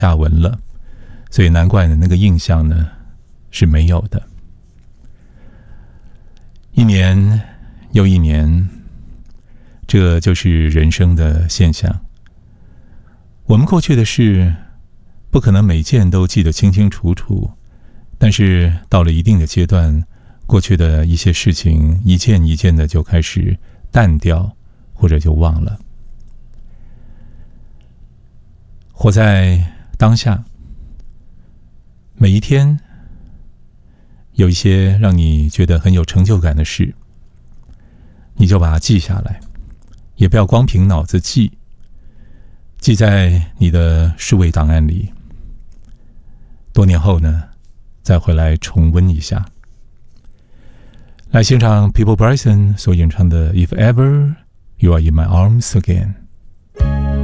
下文了，所以难怪呢那个印象呢是没有的。一年又一年，这就是人生的现象。我们过去的事不可能每件都记得清清楚楚，但是到了一定的阶段，过去的一些事情一件一件的就开始淡掉，或者就忘了。活在当下，每一天有一些让你觉得很有成就感的事，你就把它记下来，也不要光凭脑子记，记在你的数位档案里。多年后呢，再回来重温一下。来欣赏 People Bryson 所演唱的 If Ever You Are In My Arms Again。